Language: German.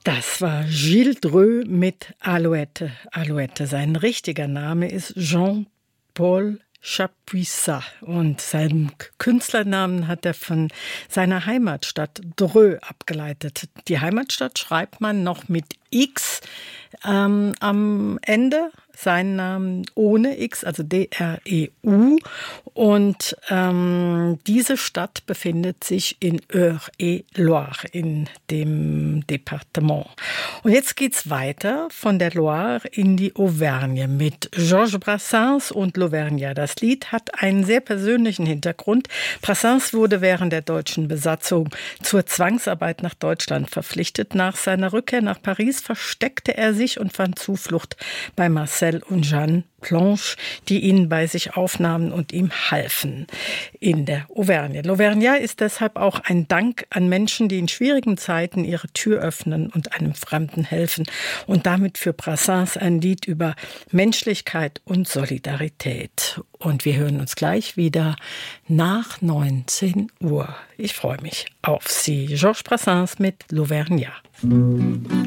Das war Gilles Dreux mit Alouette. Alouette, sein richtiger Name ist Jean-Paul Chapuisat und seinen Künstlernamen hat er von seiner Heimatstadt Dreux abgeleitet. Die Heimatstadt schreibt man noch mit X am Ende, seinen Namen ohne X, also D-R-E-U. Und diese Stadt befindet sich in Eure-et-Loire, in dem Departement. Und jetzt geht's weiter von der Loire in die Auvergne mit Georges Brassens und l'Auvergnat. Das Lied hat einen sehr persönlichen Hintergrund. Brassens wurde während der deutschen Besatzung zur Zwangsarbeit nach Deutschland verpflichtet. Nach seiner Rückkehr nach Paris versteckte er sich und fand Zuflucht bei Marcel und Jeanne Planche, die ihn bei sich aufnahmen und ihm halfen in der Auvergne. L'Auvergnat ist deshalb auch ein Dank an Menschen, die in schwierigen Zeiten ihre Tür öffnen und einem Fremden helfen. Und damit für Brassens ein Lied über Menschlichkeit und Solidarität. Und wir hören uns gleich wieder nach 19 Uhr. Ich freue mich auf Sie. Georges Brassens mit L'Auvergnat.